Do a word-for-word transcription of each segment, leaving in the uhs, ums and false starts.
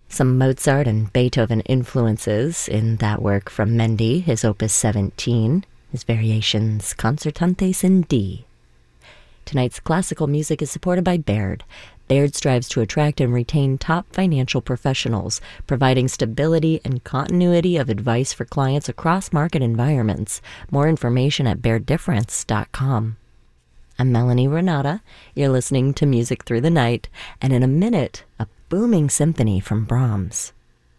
Some Mozart and Beethoven influences in that work from Mendy, his Opus seventeen, his Variations Concertantes in D. Tonight's classical music is supported by Baird. Baird strives to attract and retain top financial professionals, providing stability and continuity of advice for clients across market environments. More information at baird difference dot com. I'm Melanie Renata. You're listening to Music Through the Night, and in a minute, a booming symphony from Brahms.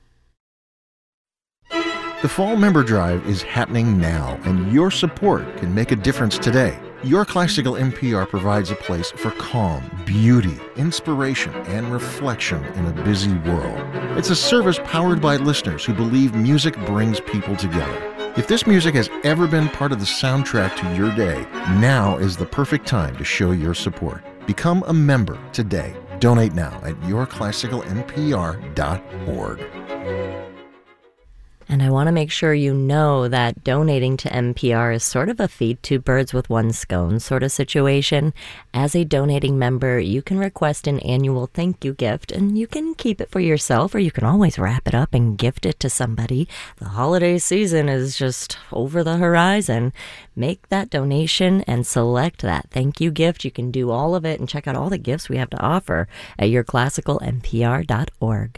The Fall Member Drive is happening now, and your support can make a difference today. Your Classical N P R provides a place for calm, beauty, inspiration, and reflection in a busy world. It's a service powered by listeners who believe music brings people together. If this music has ever been part of the soundtrack to your day, now is the perfect time to show your support. Become a member today. Donate now at your classical n p r dot org. And I want to make sure you know that donating to N P R is sort of a feed two birds with one scone sort of situation. As a donating member, you can request an annual thank you gift, and you can keep it for yourself, or you can always wrap it up and gift it to somebody. The holiday season is just over the horizon. Make that donation and select that thank you gift. You can do all of it and check out all the gifts we have to offer at your classical n p r dot org.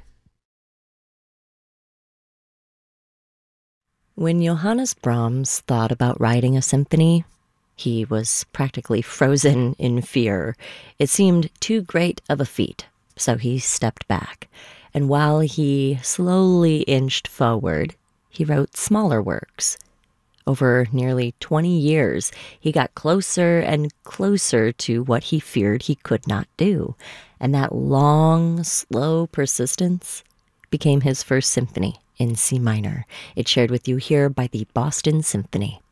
When Johannes Brahms thought about writing a symphony, he was practically frozen in fear. It seemed too great of a feat, so he stepped back. And while he slowly inched forward, he wrote smaller works. Over nearly twenty years, he got closer and closer to what he feared he could not do. And that long, slow persistence became his first symphony in C minor. It's shared with you here by the Boston Symphony.